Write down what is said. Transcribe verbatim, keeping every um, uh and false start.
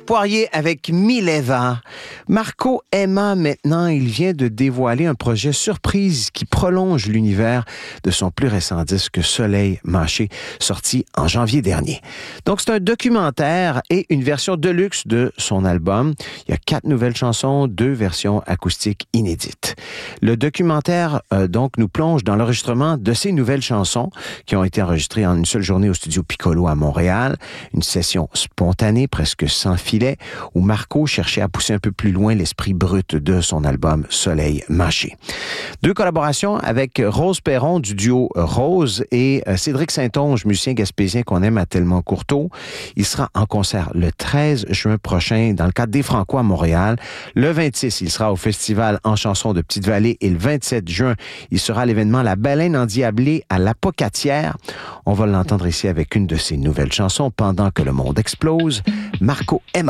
Poirier avec Mileva. Marco Emma, maintenant, il vient de dévoiler un projet surprise qui prolonge l'univers de son plus récent disque Soleil Mâché, sorti en janvier dernier. Donc, c'est un documentaire et une version deluxe de son album. Il y a quatre nouvelles chansons, deux versions acoustiques inédites. Le documentaire, euh, donc, nous plonge dans l'enregistrement de ces nouvelles chansons qui ont été enregistrées en une seule journée au studio Piccolo à Montréal. Une session spontanée, presque sans filet, où Marco cherchait à pousser un peu plus loin l'esprit brut de son album Soleil Mâché. Deux collaborations avec Rose Perron du duo Rose et Cédric Saint-Onge, musicien gaspésien qu'on aime à Tellement Courteau. Il sera en concert le treize juin prochain dans le cadre des Franco à Montréal. Le vingt-six, il sera au festival En Chansons de Petite-Vallée et le vingt-sept juin, il sera à l'événement La Baleine Endiablée à l'Apocatière. On va l'entendre ici avec une de ses nouvelles chansons, Pendant que le monde explose, Marco Emma.